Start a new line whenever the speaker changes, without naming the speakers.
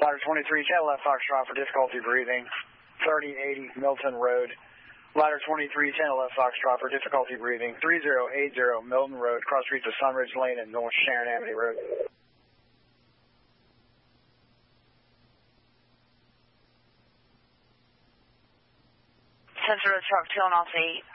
Ladder 2310 left Foxtrot for difficulty breathing, 3080 Milton Road. Ladder 2310 left Foxtrot for difficulty breathing, 3080 Milton Road, cross streets of Sunridge Lane and North Sharon Amity Road.
Center of the truck, 2 off 8.